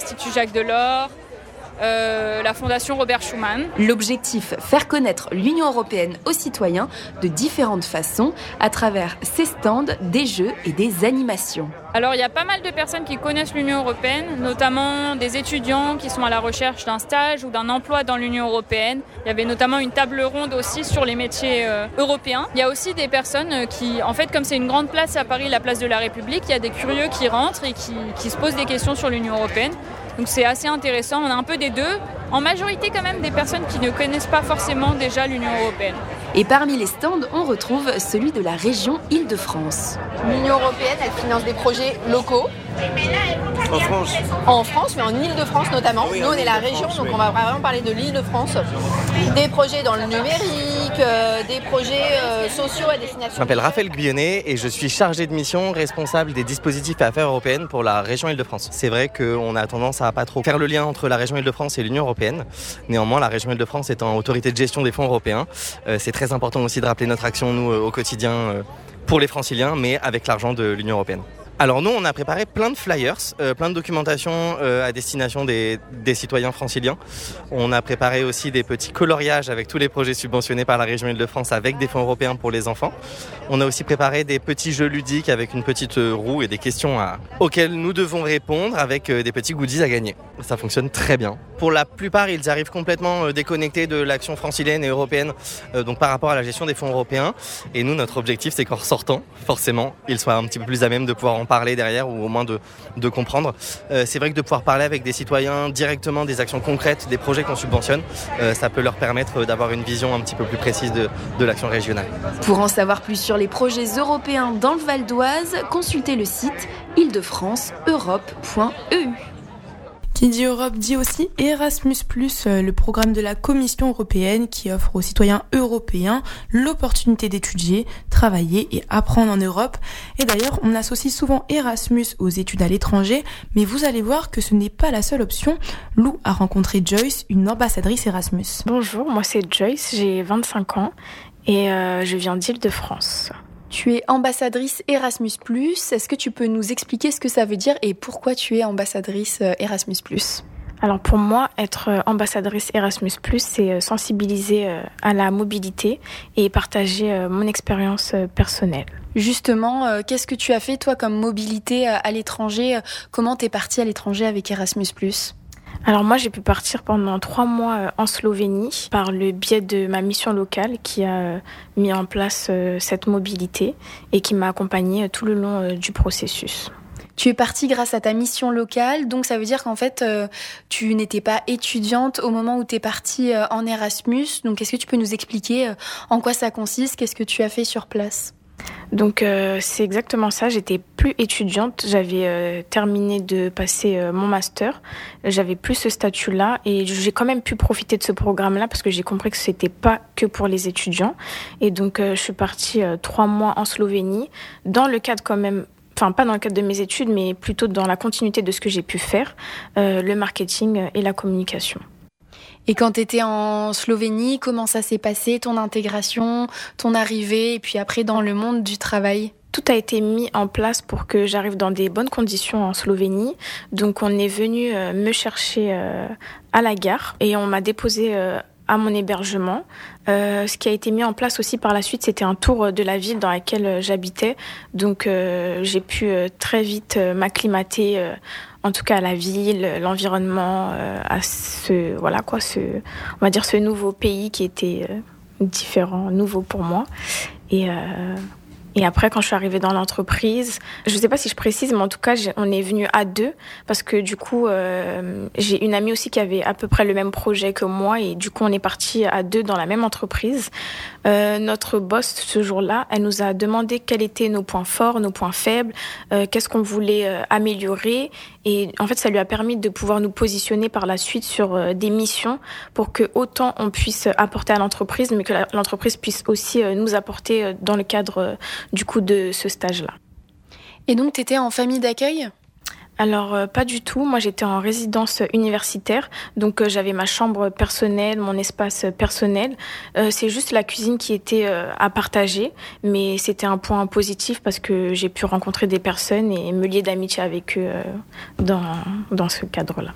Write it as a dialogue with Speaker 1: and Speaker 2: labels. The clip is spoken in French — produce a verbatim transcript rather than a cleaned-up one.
Speaker 1: l'Institut Jacques Delors, Euh, la Fondation Robert Schuman.
Speaker 2: L'objectif, faire connaître l'Union européenne aux citoyens de différentes façons à travers ses stands, des jeux et des animations.
Speaker 1: Alors il y a pas mal de personnes qui connaissent l'Union européenne, notamment des étudiants qui sont à la recherche d'un stage ou d'un emploi dans l'Union européenne. Il y avait notamment une table ronde aussi sur les métiers euh, européens. Il y a aussi des personnes qui, en fait, comme c'est une grande place à Paris, la place de la République, il y a des curieux qui rentrent et qui, qui se posent des questions sur l'Union européenne. Donc c'est assez intéressant, on a un peu des deux. En majorité quand même des personnes qui ne connaissent pas forcément déjà l'Union européenne.
Speaker 2: Et parmi les stands, on retrouve celui de la région Île-de-France.
Speaker 3: L'Union européenne, elle finance des projets locaux.
Speaker 4: En France.
Speaker 3: En France, mais en Île-de-France notamment. Oui, Nous, on est la région, France, donc oui. On va vraiment parler de l'Île-de-France. Des projets dans le numérique, euh, des projets euh, sociaux à destination.
Speaker 4: Je m'appelle Raphaël Guyonnet et je suis chargé de mission responsable des dispositifs et affaires européennes pour la région Île-de-France. C'est vrai qu'on a tendance à pas trop faire le lien entre la région Île-de-France et l'Union européenne. Néanmoins, la région Île-de-France étant autorité de gestion des fonds européens, euh, c'est très important aussi de rappeler notre action, nous, euh, au quotidien, euh, pour les franciliens, mais avec l'argent de l'Union européenne. Alors nous, on a préparé plein de flyers, euh, plein de documentation euh, à destination des, des citoyens franciliens. On a préparé aussi des petits coloriages avec tous les projets subventionnés par la région Île-de-France avec des fonds européens pour les enfants. On a aussi préparé des petits jeux ludiques avec une petite roue et des questions à, auxquelles nous devons répondre avec euh, des petits goodies à gagner. Ça fonctionne très bien. Pour la plupart, ils arrivent complètement euh, déconnectés de l'action francilienne et européenne, euh, donc par rapport à la gestion des fonds européens. Et nous, notre objectif, c'est qu'en ressortant, forcément, ils soient un petit peu plus à même de pouvoir en parler derrière ou au moins de, de comprendre. Euh, c'est vrai que de pouvoir parler avec des citoyens directement des actions concrètes, des projets qu'on subventionne, euh, ça peut leur permettre d'avoir une vision un petit peu plus précise de, de l'action régionale.
Speaker 2: Pour en savoir plus sur les projets européens dans le Val d'Oise, consultez le site île de france europe point e u.
Speaker 5: Qui dit Europe dit aussi Erasmus plus, le programme de la Commission européenne qui offre aux citoyens européens l'opportunité d'étudier, travailler et apprendre en Europe. Et d'ailleurs, on associe souvent Erasmus aux études à l'étranger, mais vous allez voir que ce n'est pas la seule option. Lou a rencontré Joyce, une ambassadrice Erasmus.
Speaker 6: Bonjour, moi c'est Joyce, j'ai vingt-cinq ans et euh, je viens d'Île-de-France.
Speaker 2: Tu es ambassadrice Erasmus plus. Est-ce que tu peux nous expliquer ce que ça veut dire et pourquoi tu es ambassadrice Erasmus plus ?
Speaker 6: Alors pour moi, être ambassadrice Erasmus plus, c'est sensibiliser à la mobilité et partager mon expérience personnelle.
Speaker 2: Justement, qu'est-ce que tu as fait toi comme mobilité à l'étranger ? Comment t'es partie à l'étranger avec Erasmus plus ?
Speaker 6: Alors moi, j'ai pu partir pendant trois mois en Slovénie par le biais de ma mission locale qui a mis en place cette mobilité et qui m'a accompagnée tout le long du processus.
Speaker 2: Tu es partie grâce à ta mission locale, donc ça veut dire qu'en fait, euh, tu n'étais pas étudiante au moment où tu es partie euh, en Erasmus. Donc est-ce que tu peux nous expliquer euh, en quoi ça consiste ? Qu'est-ce que tu as fait sur place ?
Speaker 6: Donc euh, c'est exactement ça, j'étais plus étudiante, j'avais euh, terminé de passer euh, mon master, j'avais plus ce statut-là et j'ai quand même pu profiter de ce programme-là parce que j'ai compris que c'était pas que pour les étudiants. Et donc euh, je suis partie euh, trois mois en Slovénie dans le cadre quand même, enfin pas dans le cadre de mes études, mais plutôt dans la continuité de ce que j'ai pu faire, euh, le marketing et la communication.
Speaker 2: Et quand tu étais en Slovénie, comment ça s'est passé, ton intégration, ton arrivée, et puis après dans le monde du travail ?
Speaker 6: Tout a été mis en place pour que j'arrive dans des bonnes conditions en Slovénie. Donc on est venu euh, me chercher euh, à la gare et on m'a déposé euh, à mon hébergement. Euh, ce qui a été mis en place aussi par la suite, c'était un tour de la ville dans laquelle j'habitais. Donc euh, j'ai pu euh, très vite euh, m'acclimater euh, en tout cas à la ville, l'environnement, euh, à ce voilà quoi, ce on va dire ce nouveau pays qui était euh, différent, nouveau pour moi. Et euh, Et après, quand je suis arrivée dans l'entreprise, je ne sais pas si je précise, mais en tout cas, on est venu à deux parce que du coup, euh, j'ai une amie aussi qui avait à peu près le même projet que moi et du coup, on est partis à deux dans la même entreprise. Euh, notre boss, ce jour-là, elle nous a demandé quels étaient nos points forts, nos points faibles, euh, qu'est-ce qu'on voulait euh, améliorer. Et en fait, ça lui a permis de pouvoir nous positionner par la suite sur euh, des missions pour que autant on puisse apporter à l'entreprise, mais que la, l'entreprise puisse aussi euh, nous apporter euh, dans le cadre euh, du coup de ce stage-là.
Speaker 2: Et donc, tu étais en famille d'accueil ?
Speaker 6: Alors, euh, pas du tout. Moi, j'étais en résidence universitaire. Donc, euh, j'avais ma chambre personnelle, mon espace personnel. Euh, c'est juste la cuisine qui était euh, à partager. Mais c'était un point positif parce que j'ai pu rencontrer des personnes et me lier d'amitié avec eux euh, dans, dans ce cadre-là.